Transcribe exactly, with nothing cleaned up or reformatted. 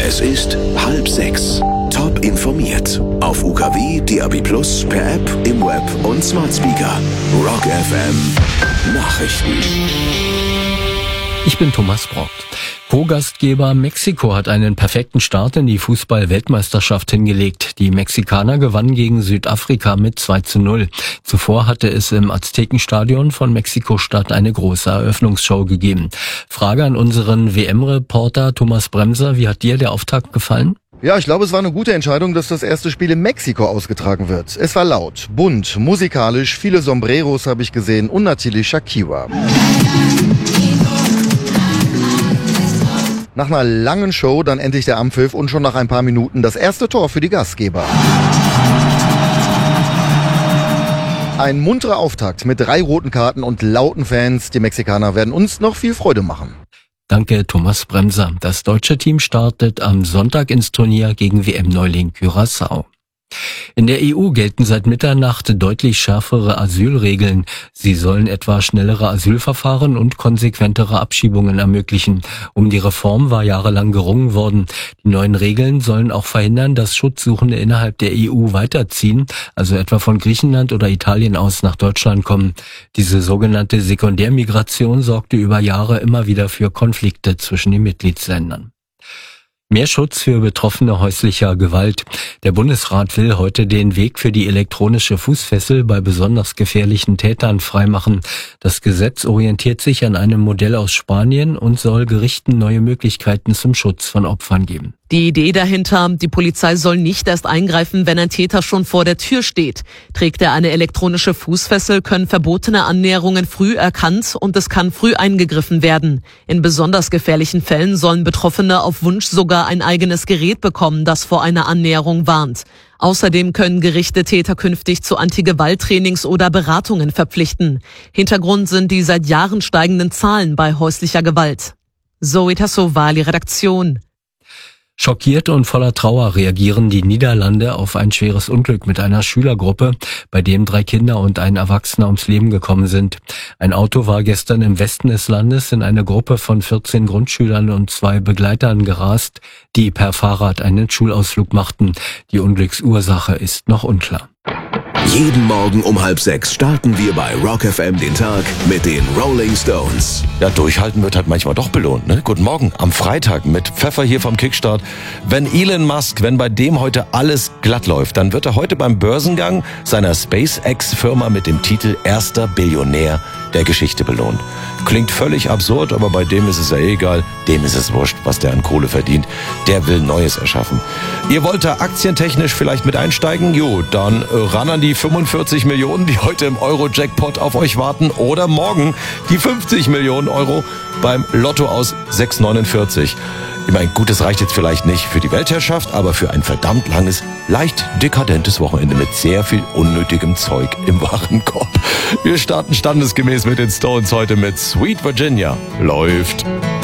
Es ist halb sechs. Top informiert. Auf U K W, D A B plus, per App, im Web und Smart Speaker. Rock F M. Nachrichten. Ich bin Thomas Brockt. Co-Gastgeber Mexiko hat einen perfekten Start in die Fußball-Weltmeisterschaft hingelegt. Die Mexikaner gewannen gegen Südafrika mit zwei zu null. Zuvor hatte es im Aztekenstadion von Mexiko-Stadt eine große Eröffnungsshow gegeben. Frage an unseren W M-Reporter Thomas Bremser. Wie hat dir der Auftakt gefallen? Ja, ich glaube, es war eine gute Entscheidung, dass das erste Spiel in Mexiko ausgetragen wird. Es war laut, bunt, musikalisch, viele Sombreros habe ich gesehen und natürlich Shakira. Nach einer langen Show dann endlich der Anpfiff und schon nach ein paar Minuten das erste Tor für die Gastgeber. Ein munterer Auftakt mit drei roten Karten und lauten Fans. Die Mexikaner werden uns noch viel Freude machen. Danke, Thomas Bremser. Das deutsche Team startet am Sonntag ins Turnier gegen W M-Neuling Curaçao. In der E U gelten seit Mitternacht deutlich schärfere Asylregeln. Sie sollen etwa schnellere Asylverfahren und konsequentere Abschiebungen ermöglichen. Um die Reform war jahrelang gerungen worden. Die neuen Regeln sollen auch verhindern, dass Schutzsuchende innerhalb der E U weiterziehen, also etwa von Griechenland oder Italien aus nach Deutschland kommen. Diese sogenannte Sekundärmigration sorgte über Jahre immer wieder für Konflikte zwischen den Mitgliedsländern. Mehr Schutz für Betroffene häuslicher Gewalt. Der Bundesrat will heute den Weg für die elektronische Fußfessel bei besonders gefährlichen Tätern freimachen. Das Gesetz orientiert sich an einem Modell aus Spanien und soll Gerichten neue Möglichkeiten zum Schutz von Opfern geben. Die Idee dahinter, die Polizei soll nicht erst eingreifen, wenn ein Täter schon vor der Tür steht. Trägt er eine elektronische Fußfessel, können verbotene Annäherungen früh erkannt und es kann früh eingegriffen werden. In besonders gefährlichen Fällen sollen Betroffene auf Wunsch sogar ein eigenes Gerät bekommen, das vor einer Annäherung warnt. Außerdem können Gerichte Täter künftig zu Anti-Gewalt-Trainings oder Beratungen verpflichten. Hintergrund sind die seit Jahren steigenden Zahlen bei häuslicher Gewalt. Zoe Tassovali, Redaktion. Schockiert und voller Trauer reagieren die Niederlande auf ein schweres Unglück mit einer Schülergruppe, bei dem drei Kinder und ein Erwachsener ums Leben gekommen sind. Ein Auto war gestern im Westen des Landes in eine Gruppe von vierzehn Grundschülern und zwei Begleitern gerast, die per Fahrrad einen Schulausflug machten. Die Unglücksursache ist noch unklar. Jeden Morgen um halb sechs starten wir bei Rock F M den Tag mit den Rolling Stones. Ja, durchhalten wird halt manchmal doch belohnt, ne? Guten Morgen am Freitag mit Pfeffer hier vom Kickstart. Wenn Elon Musk, wenn bei dem heute alles glatt läuft, dann wird er heute beim Börsengang seiner SpaceX-Firma mit dem Titel Erster Billionär der Geschichte belohnt. Klingt völlig absurd, aber bei dem ist es ja eh egal. Dem ist es wurscht, was der an Kohle verdient. Der will Neues erschaffen. Ihr wollt da aktientechnisch vielleicht mit einsteigen? Jo, dann äh, ran an die fünfundvierzig Millionen, die heute im Euro-Jackpot auf euch warten. Oder morgen die fünfzig Millionen Euro beim Lotto aus sechs neunundvierzig. Ich meine, gut, das reicht jetzt vielleicht nicht für die Weltherrschaft, aber für ein verdammt langes, leicht dekadentes Wochenende mit sehr viel unnötigem Zeug im Warenkorb. Wir starten standesgemäß mit den Stones heute mit Sweet Virginia. Läuft.